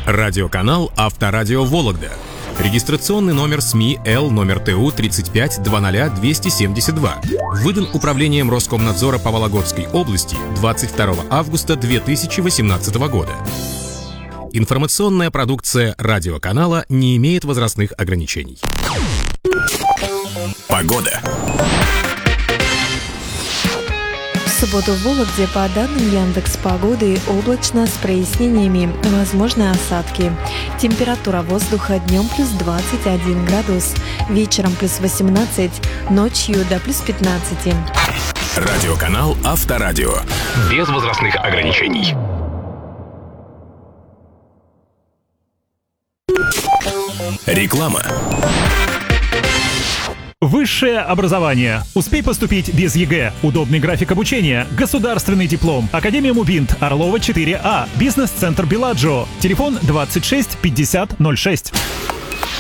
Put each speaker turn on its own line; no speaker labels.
Радиоканал «Авторадио Вологда». Регистрационный номер СМИ Л номер ТУ 3520272. Выдан Управлением Роскомнадзора по Вологодской области 22 августа 2018 года. Информационная продукция радиоканала не имеет возрастных ограничений. Погода.
В субботу в Вологде по данным Яндекс.Погоды облачно с прояснениями, возможны осадки. Температура воздуха днем плюс 21 градус, вечером плюс 18, ночью до плюс 15.
Радиоканал «Авторадио». Без возрастных ограничений. Реклама.
Высшее образование. Успей поступить без ЕГЭ. Удобный график обучения. Государственный диплом. Академия Мубинт. Орлова 4А. Бизнес-центр Беладжо. Телефон 26 50 06.